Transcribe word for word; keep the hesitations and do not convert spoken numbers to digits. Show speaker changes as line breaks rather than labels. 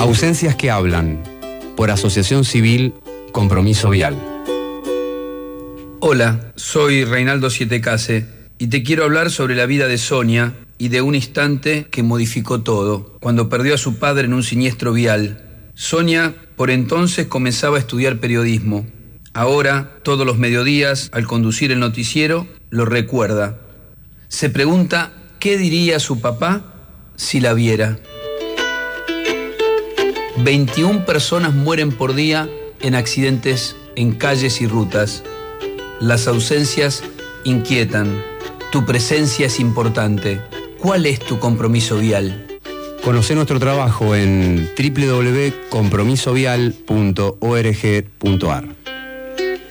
Ausencias que hablan, por Asociación Civil Compromiso Vial.
Hola, soy Reinaldo Sietecase y te quiero hablar sobre la vida de Sonia y de un instante que modificó todo, cuando perdió a su padre en un siniestro vial. Sonia, por entonces, comenzaba a estudiar periodismo. Ahora, todos los mediodías, al conducir el noticiero, lo recuerda. Se pregunta qué diría su papá si la viera. veintiuna personas mueren por día en accidentes en calles y rutas. Las ausencias inquietan. Tu presencia es importante. ¿Cuál es tu compromiso vial?
Conoce nuestro trabajo en doble u doble u doble u punto compromiso vial punto org punto ar.